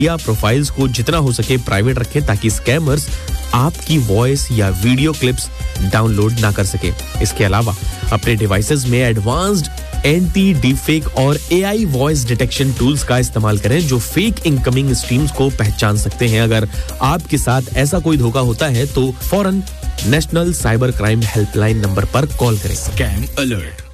या प्रोफाइल्स को जितना हो सके प्राइवेट रखें ताकि स्कैमर्स आपकी वॉइस या वीडियो क्लिप्स डाउनलोड ना कर सके। इसके अलावा अपने डिवाइसेस में एडवांस्ड एंटी डीफेक और एआई वॉइस डिटेक्शन टूल्स का इस्तेमाल करें जो फेक इनकमिंग स्ट्रीम्स को पहचान सकते हैं। अगर आपके साथ ऐसा कोई धोखा होता है तो फौरन national cyber crime helpline number पर कॉल करें। Scam alert.